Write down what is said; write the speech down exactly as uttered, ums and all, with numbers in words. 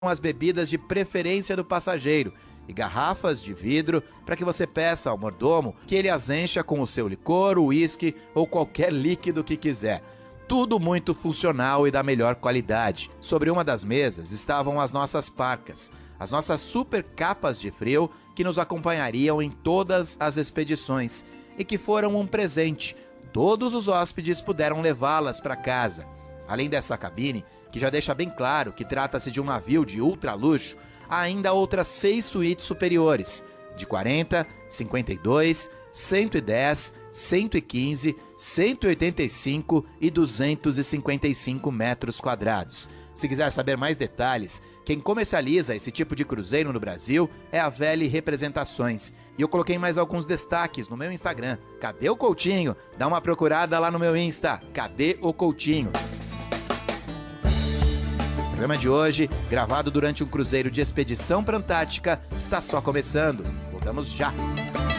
as bebidas de preferência do passageiro e garrafas de vidro para que você peça ao mordomo que ele as encha com o seu licor, uísque ou qualquer líquido que quiser. Tudo muito funcional e da melhor qualidade. Sobre uma das mesas estavam as nossas parcas, as nossas super capas de frio que nos acompanhariam em todas as expedições e que foram um presente. Todos os hóspedes puderam levá-las para casa. Além dessa cabine, que já deixa bem claro que trata-se de um navio de ultra luxo, há ainda outras seis suítes superiores, de quarenta, cinquenta e dois, cento e dez, cento e quinze, cento e oitenta e cinco e duzentos e cinquenta e cinco metros quadrados. Se quiser saber mais detalhes, quem comercializa esse tipo de cruzeiro no Brasil é a Velli Representações. E eu coloquei mais alguns destaques no meu Instagram. Cadê o Coutinho? Dá uma procurada lá no meu Insta. Cadê o Coutinho? O programa de hoje, gravado durante um cruzeiro de expedição para a Antártica, está só começando. Voltamos já!